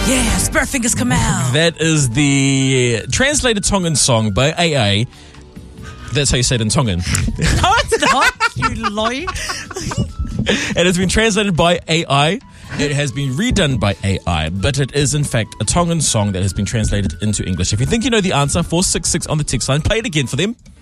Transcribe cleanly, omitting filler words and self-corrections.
Yeah, Spurfingers come out. That is the translated Tongan song by AI. That's how you say it in Tongan. No, it's not, you lie. It has been translated by AI. It has been redone by AI, but it is in fact a Tongan song that has been translated into English. If you think you know the answer, 466 on the text line. Play it again for them.